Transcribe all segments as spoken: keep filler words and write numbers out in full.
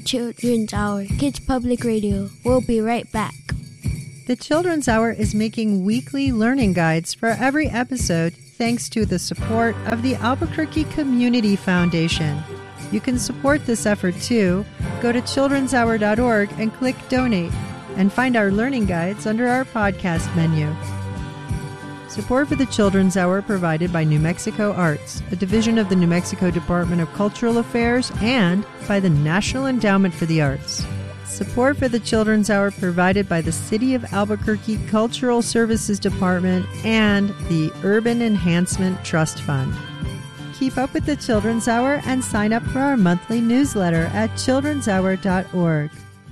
Children's Hour, Kids Public Radio. We'll be right back. The Children's Hour is making weekly learning guides for every episode thanks to the support of the Albuquerque Community Foundation. You can support this effort too. Go to children's hour dot org and click Donate, and find our learning guides under our podcast menu. Support for the Children's Hour provided by New Mexico Arts, a division of the New Mexico Department of Cultural Affairs, and by the National Endowment for the Arts. Support for the Children's Hour provided by the City of Albuquerque Cultural Services Department and the Urban Enhancement Trust Fund. Keep up with the Children's Hour and sign up for our monthly newsletter at children's hour dot org.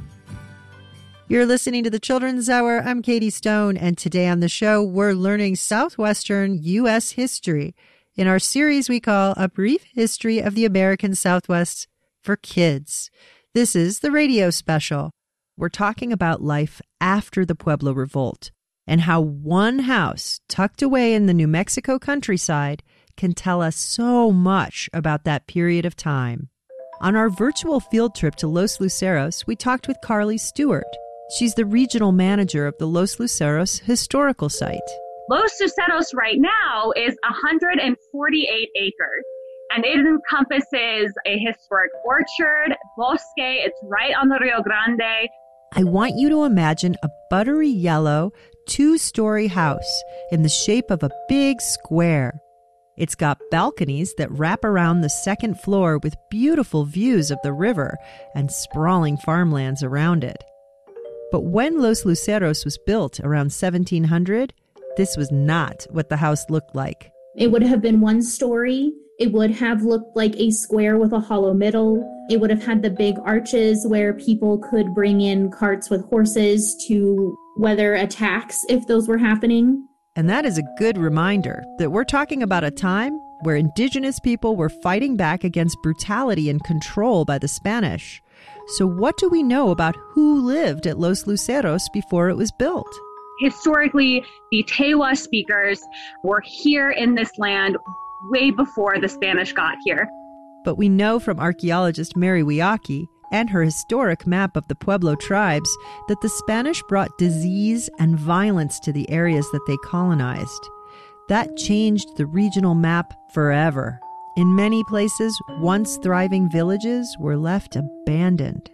You're listening to the Children's Hour. I'm Katie Stone, and today on the show, we're learning Southwestern U S history in our series we call A Brief History of the American Southwest for Kids. This is the radio special. We're talking about life after the Pueblo Revolt and how one house tucked away in the New Mexico countryside can tell us so much about that period of time. On our virtual field trip to Los Luceros, we talked with Carly Stewart. She's the regional manager of the Los Luceros Historical Site. Los Luceros right now is one hundred forty-eight acres, and it encompasses a historic orchard, bosque. It's right on the Rio Grande. I want you to imagine a buttery yellow, two-story house in the shape of a big square. It's got balconies that wrap around the second floor with beautiful views of the river and sprawling farmlands around it. But when Los Luceros was built around seventeen hundred, this was not what the house looked like. It would have been one story. It would have looked like a square with a hollow middle. It would have had the big arches where people could bring in carts with horses to weather attacks if those were happening. And that is a good reminder that we're talking about a time where indigenous people were fighting back against brutality and control by the Spanish. So what do we know about who lived at Los Luceros before it was built? Historically, the Tewa speakers were here in this land way before the Spanish got here. But we know from archaeologist Mary Wiaki and her historic map of the Pueblo tribes that the Spanish brought disease and violence to the areas that they colonized. That changed the regional map forever. In many places, once thriving villages were left abandoned.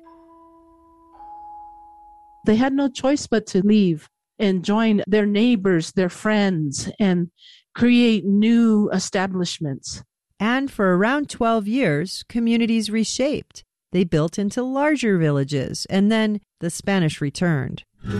They had no choice but to leave and join their neighbors, their friends, and create new establishments. And for around twelve years, communities reshaped. They built into larger villages, and then the Spanish returned.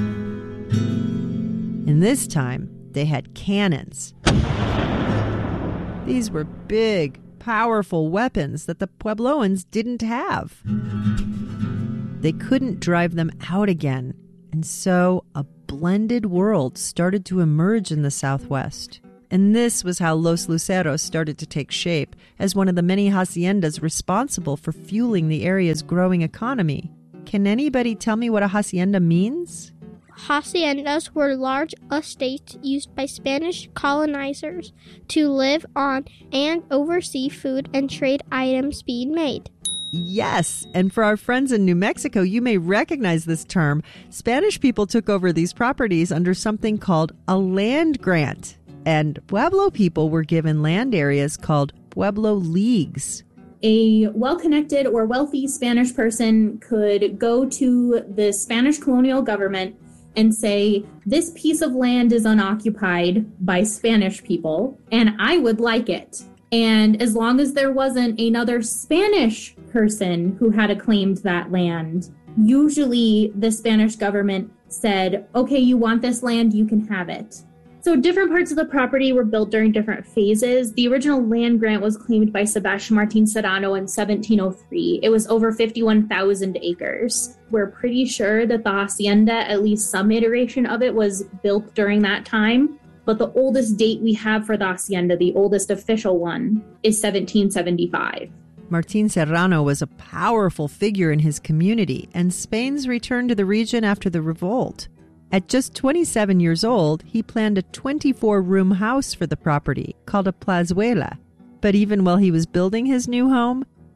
And this time, they had cannons. These were big, powerful weapons that the Puebloans didn't have. They couldn't drive them out again, and so a blended world started to emerge in the Southwest. And this was how Los Luceros started to take shape as one of the many haciendas responsible for fueling the area's growing economy. Can anybody tell me what a hacienda means? Haciendas were large estates used by Spanish colonizers to live on and oversee food and trade items being made. Yes, and for our friends in New Mexico, you may recognize this term. Spanish people took over these properties under something called a land grant, and Pueblo people were given land areas called Pueblo Leagues. A well-connected or wealthy Spanish person could go to the Spanish colonial government and say, this piece of land is unoccupied by Spanish people, and I would like it. And as long as there wasn't another Spanish person who had claimed that land, usually the Spanish government said, okay, you want this land, you can have it. So different parts of the property were built during different phases. The original land grant was claimed by Sebastian Martin Serrano in seventeen oh three. It was over fifty-one thousand acres. We're pretty sure that the hacienda, at least some iteration of it, was built during that time. But the oldest date we have for the hacienda, the oldest official one, is seventeen seventy-five. Martin Serrano was a powerful figure in his community, and Spain's return to the region after the revolt. At just twenty-seven years old, he planned a twenty-four room house for the property called a plazuela. But even while he was building his new home,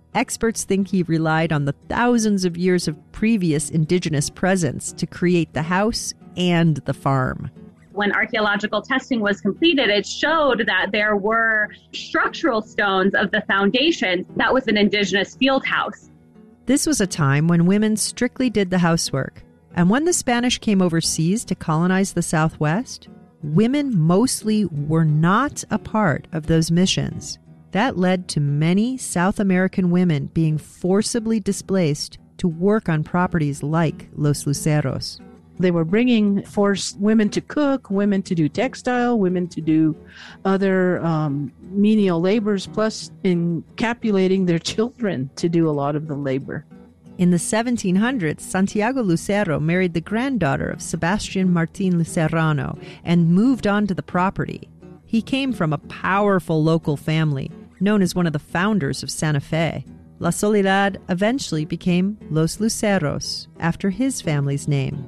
Experts think he relied on the thousands of years of previous indigenous presence to create the house and the farm. When archaeological testing was completed, it showed that there were structural stones of the foundation that was an indigenous field house. This was a time when women strictly did the housework. And when the Spanish came overseas to colonize the Southwest, women mostly were not a part of those missions. That led to many South American women being forcibly displaced to work on properties like Los Luceros. They were bringing forced women to cook, women to do textile, women to do other um, menial labors, plus encapsulating their children to do a lot of the labor. In the seventeen hundreds, Santiago Lucero married the granddaughter of Sebastian Martín Lucerano and moved on to the property. He came from a powerful local family, known as one of the founders of Santa Fe. La Soledad eventually became Los Luceros, after his family's name.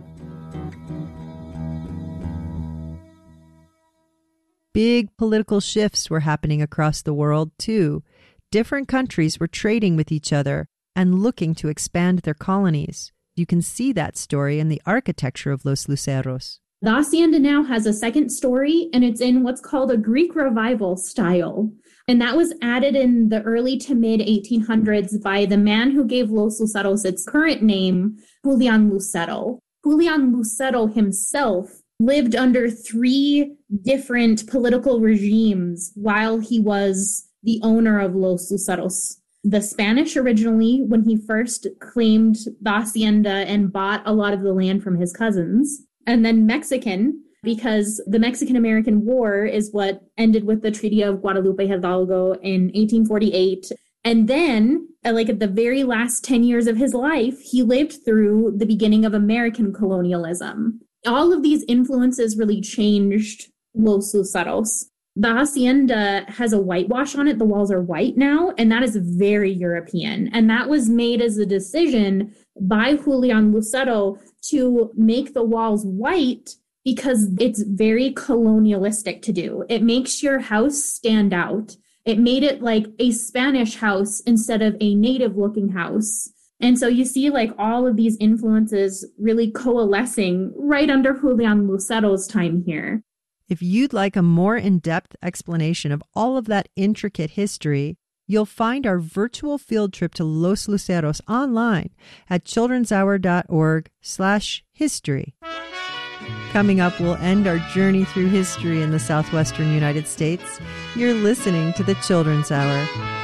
Big political shifts were happening across the world, too. Different countries were trading with each other and looking to expand their colonies. You can see that story in the architecture of Los Luceros. The hacienda now has a second story, and it's in what's called a Greek revival style. And that was added in the early to mid eighteen hundreds by the man who gave Los Luceros its current name, Julian Lucero. Julian Lucero himself lived under three different political regimes while he was the owner of Los Luceros. The Spanish originally, when he first claimed the hacienda and bought a lot of the land from his cousins. And then Mexican, because the Mexican-American War is what ended with the Treaty of Guadalupe Hidalgo in eighteen forty-eight. And then, like at the very last ten years of his life, he lived through the beginning of American colonialism. All of these influences really changed Los Luceros. The hacienda has a whitewash on it. The walls are white now, and that is very European. And that was made as a decision by Julian Lucero to make the walls white because it's very colonialistic to do. It makes your house stand out. It made it like a Spanish house instead of a native-looking house. And so you see like all of these influences really coalescing right under Julian Lucero's time here. If you'd like a more in-depth explanation of all of that intricate history, you'll find our virtual field trip to Los Luceros online at childrenshour.org slash history. Coming up, we'll end our journey through history in the southwestern United States. You're listening to the Children's Hour.